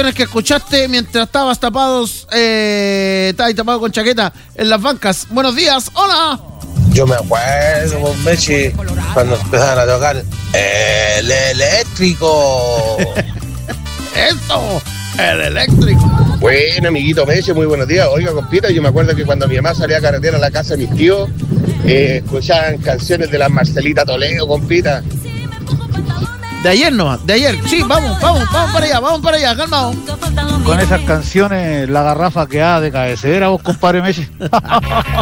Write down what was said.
que escuchaste mientras estabas tapado con chaqueta en las bancas. Buenos días, hola. Yo me acuerdo, vos, Meche, cuando empezaban a tocar el eléctrico. Eso, el eléctrico. Bueno, amiguito Meche, muy buenos días. Oiga, compita, yo me acuerdo que cuando mi mamá salía a carretera a la casa de mis tíos, escuchaban canciones de la Marcelita Toledo, compita. De ayer nomás, de ayer. Sí, vamos para allá, calmado. Con esas canciones, la garrafa queda de cabecera, vos, compadre Meche.